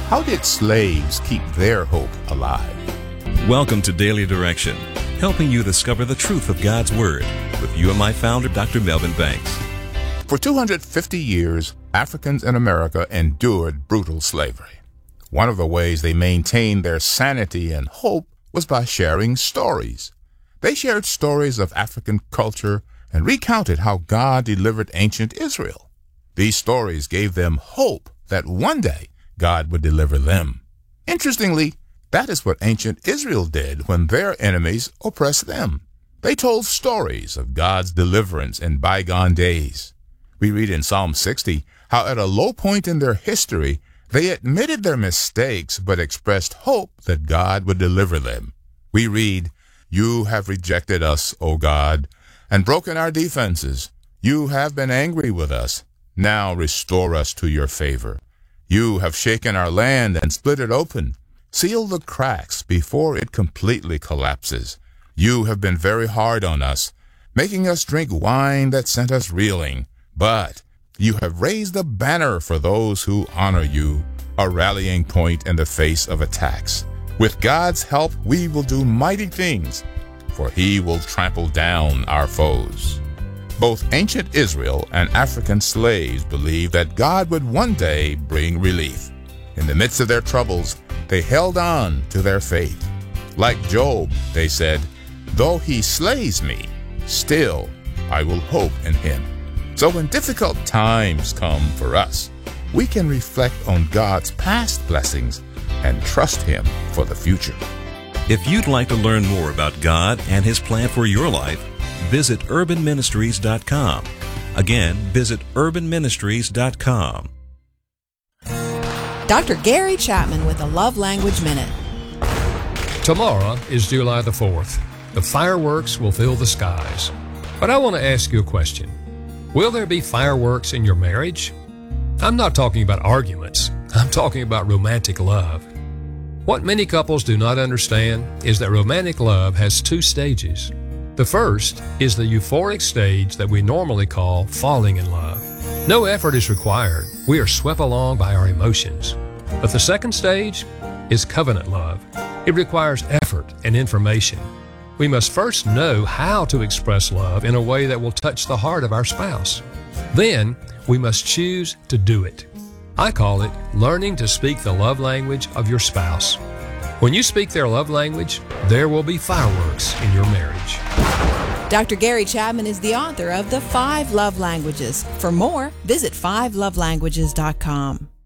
How did slaves keep their hope alive? Welcome to Daily Direction, helping you discover the truth of God's Word with UMI founder Dr. Melvin Banks. For 250 years, Africans in America endured brutal slavery. One of the ways they maintained their sanity and hope was by sharing stories. They shared stories of African culture and recounted how God delivered ancient Israel. These stories gave them hope that one day God would deliver them. Interestingly, that is what ancient Israel did when their enemies oppressed them. They told stories of God's deliverance in bygone days. We read in Psalm 60 how at a low point in their history, they admitted their mistakes but expressed hope that God would deliver them. We read, "You have rejected us, O God, and broken our defenses. You have been angry with us. Now restore us to your favor. You have shaken our land and split it open. Seal the cracks before it completely collapses. You have been very hard on us, making us drink wine that sent us reeling. But you have raised a banner for those who honor you, a rallying point in the face of attacks. With God's help, we will do mighty things, for he will trample down our foes." Both ancient Israel and African slaves believed that God would one day bring relief. In the midst of their troubles, they held on to their faith. Like Job, they said, "Though he slays me, still I will hope in him." So when difficult times come for us, we can reflect on God's past blessings and trust him for the future. If you'd like to learn more about God and His plan for your life, visit urbanministries.com. Again, visit urbanministries.com. Dr. Gary Chapman with a Love Language Minute. Tomorrow is July the 4th. The fireworks will fill the skies. But I want to ask you a question. Will there be fireworks in your marriage? I'm not talking about arguments. I'm talking about romantic love. What many couples do not understand is that romantic love has two stages. The first is the euphoric stage that we normally call falling in love. No effort is required. We are swept along by our emotions. But the second stage is covenant love. It requires effort and information. We must first know how to express love in a way that will touch the heart of our spouse. Then we must choose to do it. I call it learning to speak the love language of your spouse. When you speak their love language, there will be fireworks in your marriage. Dr. Gary Chapman is the author of The 5 Love Languages. For more, visit 5lovelanguages.com.